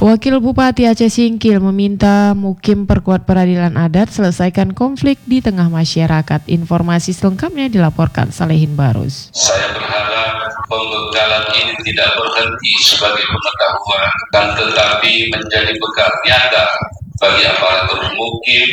Wakil Bupati Aceh Singkil meminta Mukim perkuat peradilan adat, selesaikan konflik di tengah masyarakat. Informasi selengkapnya dilaporkan Salehin Barus. Saya berharap pembekalan ini tidak berhenti sebagai pengetahuan, dan tetapi menjadi bekal nyata bagi aparatur Mukim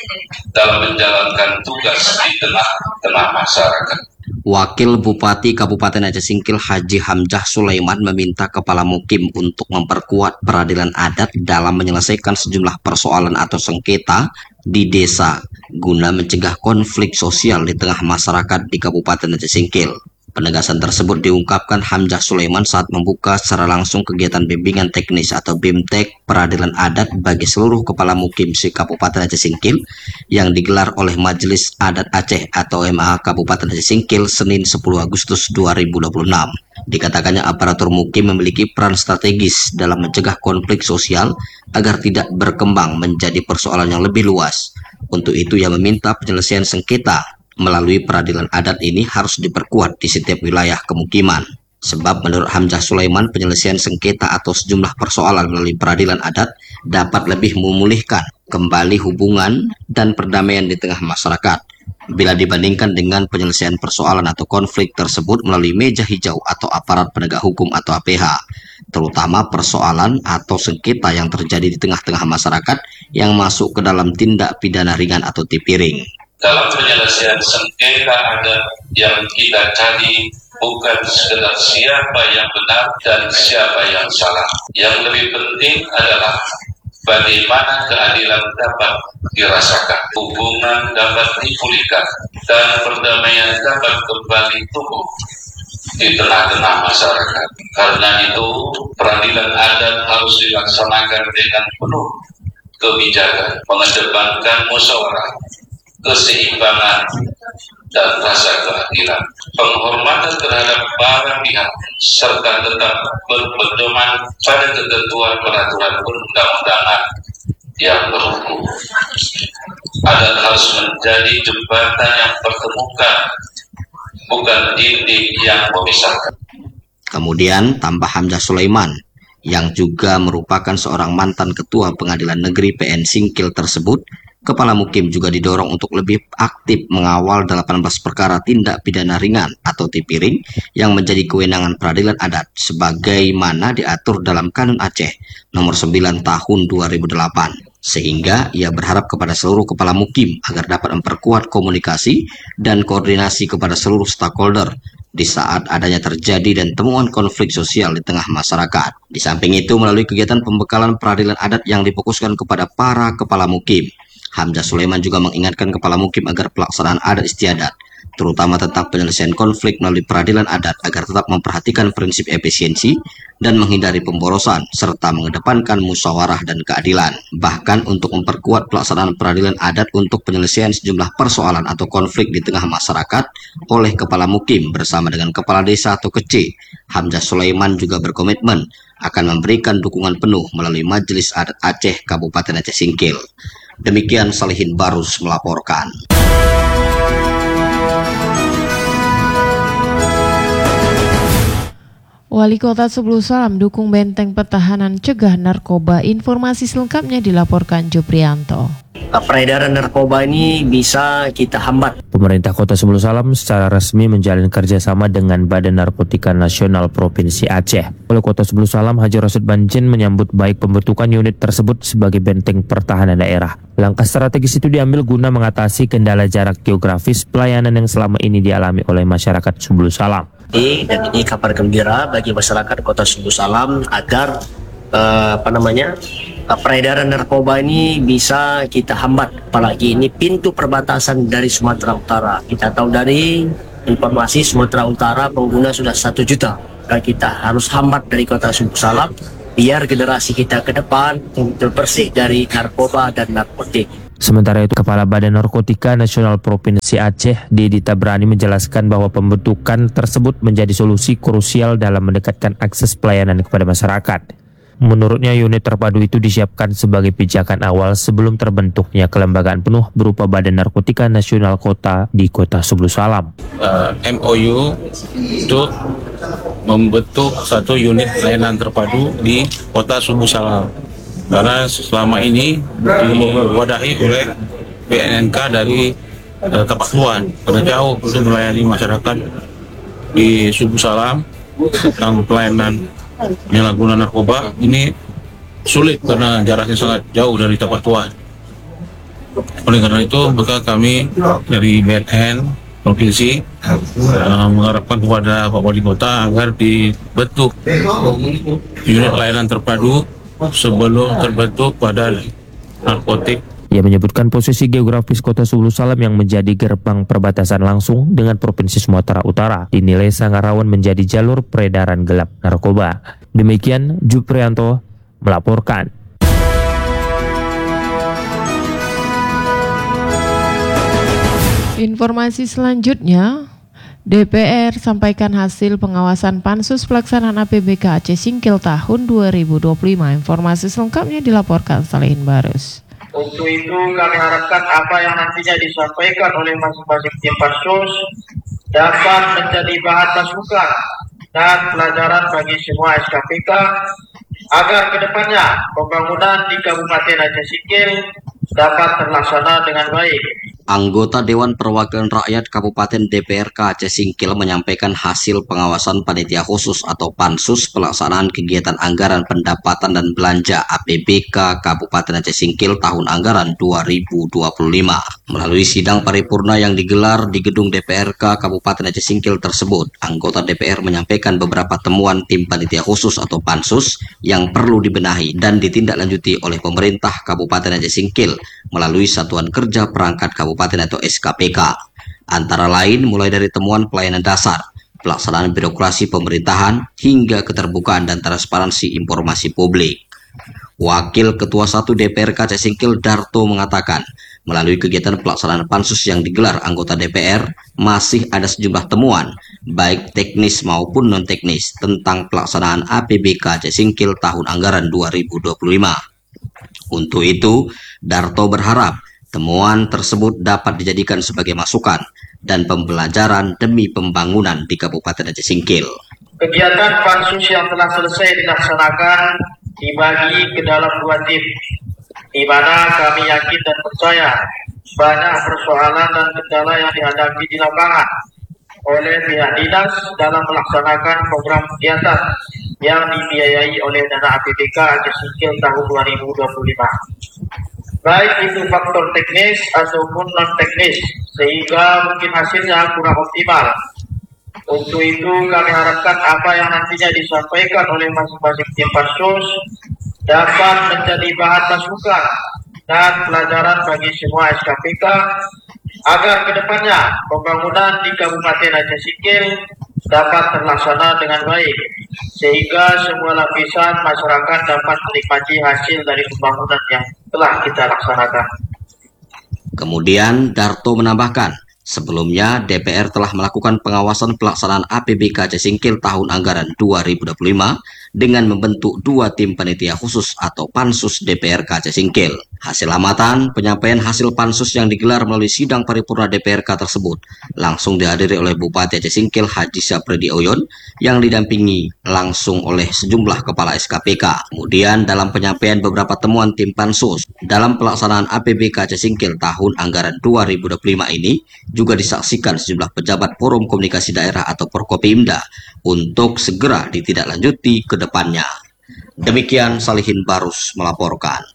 dalam menjalankan tugas di tengah masyarakat. Wakil Bupati Kabupaten Aceh Singkil Haji Hamzah Sulaiman meminta Kepala Mukim untuk memperkuat peradilan adat dalam menyelesaikan sejumlah persoalan atau sengketa di desa guna mencegah konflik sosial di tengah masyarakat di Kabupaten Aceh Singkil. Penegasan tersebut diungkapkan Hamzah Sulaiman saat membuka secara langsung kegiatan bimbingan teknis atau BIMTEK peradilan adat bagi seluruh Kepala Mukim Kabupaten Aceh Singkil yang digelar oleh Majelis Adat Aceh atau MA Kabupaten Aceh Singkil Senin 10 Agustus 2026. Dikatakannya aparatur Mukim memiliki peran strategis dalam mencegah konflik sosial agar tidak berkembang menjadi persoalan yang lebih luas. Untuk itu ia meminta penyelesaian sengketa melalui peradilan adat ini harus diperkuat di setiap wilayah kemukiman. Sebab menurut Hamzah Sulaiman, penyelesaian sengketa atau sejumlah persoalan melalui peradilan adat dapat lebih memulihkan kembali hubungan dan perdamaian di tengah masyarakat bila dibandingkan dengan penyelesaian persoalan atau konflik tersebut melalui meja hijau atau aparat penegak hukum atau APH, terutama persoalan atau sengketa yang terjadi di tengah-tengah masyarakat yang masuk ke dalam tindak pidana ringan atau tipiring. Dalam penyelesaian sengketa adat yang kita cari bukan sekedar siapa yang benar dan siapa yang salah. Yang lebih penting adalah bagaimana keadilan dapat dirasakan, hubungan dapat dipulihkan, dan perdamaian dapat kembali tumbuh di tengah-tengah masyarakat. Karena itu, peradilan adat harus dilaksanakan dengan penuh kebijakan, mengedepankan musyawarah, keseimbangan, dan rasa keadilan, penghormatan terhadap para pihak, serta tetap berpedoman pada ketentuan peraturan perundang-undangan yang berhukum. Adat harus menjadi jembatan yang pertemukan, bukan dinding yang memisahkan. Kemudian tambah Hamzah Sulaiman, yang juga merupakan seorang mantan Ketua Pengadilan Negeri PN Singkil tersebut, Kepala Mukim juga didorong untuk lebih aktif mengawal 18 perkara tindak pidana ringan atau tipiring yang menjadi kewenangan peradilan adat sebagaimana diatur dalam Kanun Aceh nomor 9 tahun 2008. Sehingga ia berharap kepada seluruh Kepala Mukim agar dapat memperkuat komunikasi dan koordinasi kepada seluruh stakeholder di saat adanya terjadi dan temuan konflik sosial di tengah masyarakat. Di samping itu, melalui kegiatan pembekalan peradilan adat yang difokuskan kepada para Kepala Mukim, Hamzah Sulaiman juga mengingatkan Kepala Mukim agar pelaksanaan adat istiadat, terutama tentang penyelesaian konflik melalui peradilan adat, agar tetap memperhatikan prinsip efisiensi dan menghindari pemborosan, serta mengedepankan musyawarah dan keadilan. Bahkan untuk memperkuat pelaksanaan peradilan adat untuk penyelesaian sejumlah persoalan atau konflik di tengah masyarakat oleh Kepala Mukim bersama dengan Kepala Desa atau KC, Hamzah Sulaiman juga berkomitmen akan memberikan dukungan penuh melalui Majelis Adat Aceh Kabupaten Aceh Singkil. Demikian Salehin Barus melaporkan. Wali Kota Sebelu Salam dukung benteng pertahanan cegah narkoba. Informasi selengkapnya dilaporkan Juprianto. Peredaran narkoba ini bisa kita hambat. Pemerintah Kota Sebelu Salam secara resmi menjalin kerjasama dengan Badan Narkotika Nasional Provinsi Aceh. Wali Kota Sebelu Salam Haji Rosid Banjin menyambut baik pembentukan unit tersebut sebagai benteng pertahanan daerah. Langkah strategis itu diambil guna mengatasi kendala jarak geografis pelayanan yang selama ini dialami oleh masyarakat Sebelu Salam. Dan ini kabar gembira bagi masyarakat Kota Sebelu Salam agar peredaran narkoba ini bisa kita hambat. Apalagi ini pintu perbatasan dari Sumatera Utara. Kita tahu dari informasi Sumatera Utara pengguna sudah 1 juta. Dan kita harus hambat dari Kota Sebelu Salam biar generasi kita ke depan bersih dari narkoba dan narkotik. Sementara itu, Kepala Badan Narkotika Nasional Provinsi Aceh, Dedi Tabrani, menjelaskan bahwa pembentukan tersebut menjadi solusi krusial dalam mendekatkan akses pelayanan kepada masyarakat. Menurutnya, unit terpadu itu disiapkan sebagai pijakan awal sebelum terbentuknya kelembagaan penuh berupa Badan Narkotika Nasional Kota di Kota Subulu Salam. MOU untuk membentuk satu unit layanan terpadu di Kota Subulu Salam. Karena selama ini diwadahi oleh BNNK dari Tapak Tuan, karena jauh untuk melayani masyarakat di Subulu Salam tentang pelayanan penyalahgunaan narkoba ini sulit karena jaraknya sangat jauh dari Tapak Tuan. Oleh karena itu, maka kami dari BNN Provinsi mengharapkan kepada Pak Wali Kota agar dibentuk unit layanan terpadu sebelum terbentuk Badan Narkotik. Ia menyebutkan posisi geografis Kota Subulu Salam yang menjadi gerbang perbatasan langsung dengan Provinsi Sumatera Utara dinilai sangat rawan menjadi jalur peredaran gelap narkoba. Demikian Juprianto melaporkan. Informasi selanjutnya, DPR sampaikan hasil pengawasan Pansus Pelaksanaan APBK Aceh Singkil tahun 2025. Informasi selengkapnya dilaporkan Salehin Barus. Untuk itu kami harapkan apa yang nantinya disampaikan oleh masing-masing tim Pansus dapat menjadi bahan masukan dan pelajaran bagi semua SKPK agar kedepannya pembangunan di Kabupaten Aceh Singkil dapat terlaksana dengan baik. Anggota Dewan Perwakilan Rakyat Kabupaten DPRK Aceh Singkil menyampaikan hasil pengawasan Panitia Khusus atau Pansus pelaksanaan kegiatan anggaran pendapatan dan belanja APBK Kabupaten Aceh Singkil tahun anggaran 2025. Melalui sidang paripurna yang digelar di gedung DPRK Kabupaten Aceh Singkil tersebut, anggota DPR menyampaikan beberapa temuan tim Panitia Khusus atau Pansus yang perlu dibenahi dan ditindaklanjuti oleh pemerintah Kabupaten Aceh Singkil melalui Satuan Kerja Perangkat Kabupaten atau SKPK, antara lain mulai dari temuan pelayanan dasar, pelaksanaan birokrasi pemerintahan, hingga keterbukaan dan transparansi informasi publik. Wakil Ketua 1 DPRK Aceh Singkil Darto mengatakan, melalui kegiatan pelaksanaan Pansus yang digelar anggota DPR, masih ada sejumlah temuan, baik teknis maupun non-teknis, tentang pelaksanaan APBK Aceh Singkil tahun anggaran 2025. Untuk itu, Darto berharap temuan tersebut dapat dijadikan sebagai masukan dan pembelajaran demi pembangunan di Kabupaten Aceh Singkil. Kegiatan Pansus yang telah selesai dilaksanakan dibagi ke dalam 2 tim, di mana kami yakin dan percaya banyak persoalan dan kendala yang dihadapi di lapangan oleh pihak dinas dalam melaksanakan program kegiatan yang dibiayai oleh dana APBK Aceh Singkil tahun 2025. Baik itu faktor teknis ataupun non-teknis, sehingga mungkin hasilnya kurang optimal. Untuk itu kami harapkan apa yang nantinya disampaikan oleh masing-masing tim Pansus dapat menjadi bahan masukan dan pelajaran bagi semua SKPK agar kedepannya pembangunan di Kabupaten Aceh Singkil dapat terlaksana dengan baik, sehingga semua lapisan masyarakat dapat menikmati hasil dari pembangunan yang telah kita laksanakan. Kemudian Darto menambahkan, sebelumnya DPR telah melakukan pengawasan pelaksanaan APBK Aceh Singkil tahun anggaran 2025 dengan membentuk 2 tim panitia khusus atau Pansus DPRK Aceh Singkil. Hasil amatan penyampaian hasil Pansus yang digelar melalui sidang paripurna DPRK tersebut langsung dihadiri oleh Bupati Aceh Singkil Haji Sapredi Oyon yang didampingi langsung oleh sejumlah kepala SKPK. Kemudian dalam penyampaian beberapa temuan tim Pansus dalam pelaksanaan APBK Aceh Singkil tahun anggaran 2025 ini juga disaksikan sejumlah pejabat Forum Komunikasi Daerah atau Forkopimda untuk segera ditindaklanjuti ke depannya. Demikian Salehin Barus melaporkan.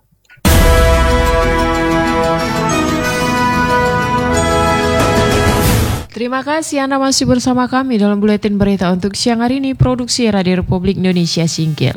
Terima kasih Anda masih bersama kami dalam Buletin Berita untuk siang hari ini, produksi Radio Republik Indonesia Singkil.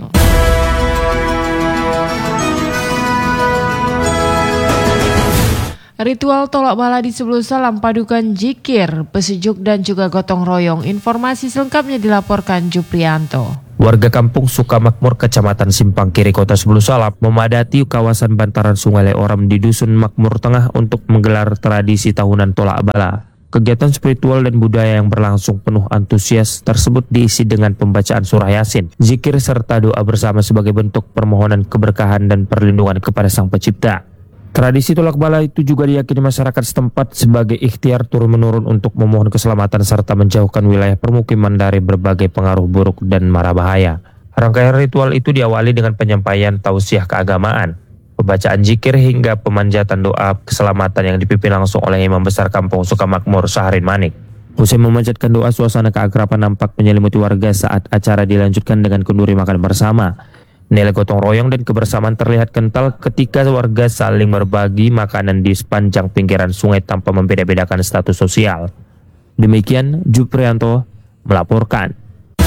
Ritual tolak bala di Subulu Salam padukan zikir, pesejuk dan juga gotong royong. Informasi selengkapnya dilaporkan Juprianto. Warga kampung Sukamakmur, Kecamatan Simpang Kiri, Kota Subulu Salam memadati kawasan bantaran Sungai Leoram di Dusun Makmur Tengah untuk menggelar tradisi tahunan tolak bala. Kegiatan spiritual dan budaya yang berlangsung penuh antusias tersebut diisi dengan pembacaan surah Yasin, zikir serta doa bersama sebagai bentuk permohonan keberkahan dan perlindungan kepada Sang Pencipta. Tradisi tolak bala itu juga diyakini masyarakat setempat sebagai ikhtiar turun-menurun untuk memohon keselamatan serta menjauhkan wilayah permukiman dari berbagai pengaruh buruk dan mara bahaya. Rangkaian ritual itu diawali dengan penyampaian tausiah keagamaan, pembacaan zikir hingga pemanjatan doa keselamatan yang dipimpin langsung oleh Imam Besar Kampung Sukamakmur Syahrin Manik. Usai memanjatkan doa, suasana keakraban nampak menyelimuti warga saat acara dilanjutkan dengan kenduri makan bersama. Nilai gotong royong dan kebersamaan terlihat kental ketika warga saling berbagi makanan di sepanjang pinggiran sungai tanpa membeda-bedakan status sosial. Demikian Juprianto melaporkan.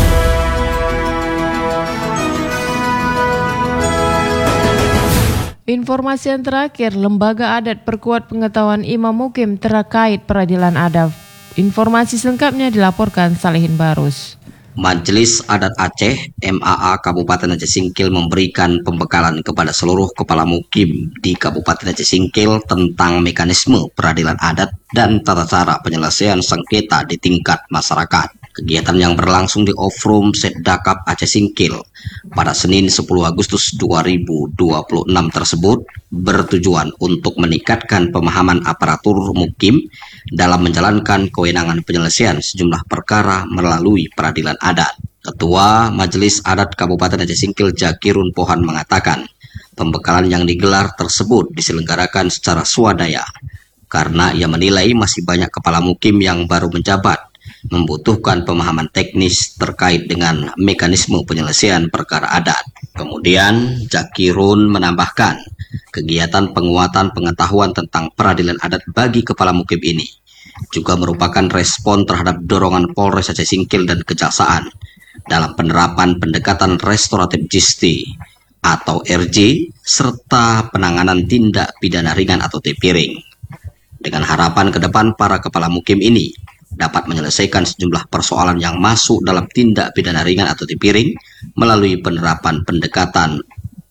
Informasi yang terakhir, Lembaga Adat perkuat pengetahuan Imam Mukim terkait peradilan adat. Informasi selengkapnya dilaporkan Salihin Barus. Majelis Adat Aceh MAA Kabupaten Aceh Singkil memberikan pembekalan kepada seluruh kepala mukim di Kabupaten Aceh Singkil tentang mekanisme peradilan adat dan tata cara penyelesaian sengketa di tingkat masyarakat. Kegiatan yang berlangsung di Off-Room Setdakap Aceh Singkil pada Senin 10 Agustus 2026 tersebut bertujuan untuk meningkatkan pemahaman aparatur mukim dalam menjalankan kewenangan penyelesaian sejumlah perkara melalui peradilan adat. Ketua Majelis Adat Kabupaten Aceh Singkil Jakirun Pohan mengatakan, pembekalan yang digelar tersebut diselenggarakan secara swadaya karena ia menilai masih banyak kepala mukim yang baru menjabat membutuhkan pemahaman teknis terkait dengan mekanisme penyelesaian perkara adat. Kemudian Jakirun menambahkan, kegiatan penguatan pengetahuan tentang peradilan adat bagi kepala mukim ini juga merupakan respon terhadap dorongan Polres Aceh Singkil dan Kejaksaan dalam penerapan pendekatan restoratif justice atau RJ serta penanganan tindak pidana ringan atau TPIRING. Dengan harapan ke depan para kepala mukim ini dapat menyelesaikan sejumlah persoalan yang masuk dalam tindak pidana ringan atau TPIRING melalui penerapan pendekatan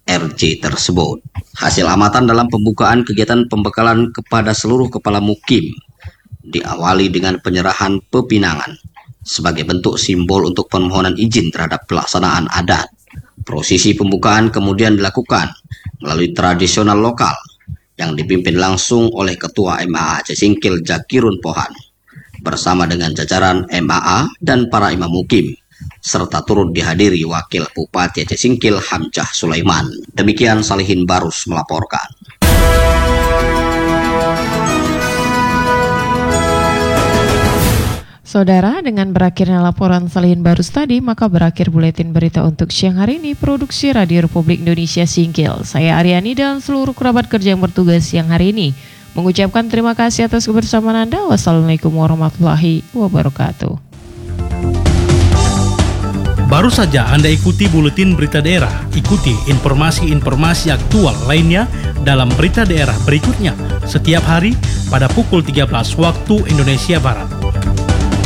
RJ tersebut. Hasil amatan dalam pembukaan kegiatan pembekalan kepada seluruh kepala mukim diawali dengan penyerahan pepinangan sebagai bentuk simbol untuk permohonan izin terhadap pelaksanaan adat. Prosesi pembukaan kemudian dilakukan melalui tradisional lokal yang dipimpin langsung oleh Ketua MAA Aceh Singkil Jakirun Pohan bersama dengan jajaran MAA dan para imam mukim, serta turut dihadiri Wakil Bupati Aceh Singkil Hamzah Sulaiman. Demikian Salihin Barus melaporkan. Saudara, dengan berakhirnya laporan Salihin Barus tadi, maka berakhir buletin berita untuk siang hari ini, produksi Radio Republik Indonesia Singkil. Saya Aryani dan seluruh kerabat kerja yang bertugas siang hari ini mengucapkan terima kasih atas kebersamaan Anda. Wassalamualaikum warahmatullahi wabarakatuh. Baru saja Anda ikuti buletin berita daerah. Ikuti informasi-informasi aktual lainnya dalam berita daerah berikutnya setiap hari pada pukul 13 waktu Indonesia Barat.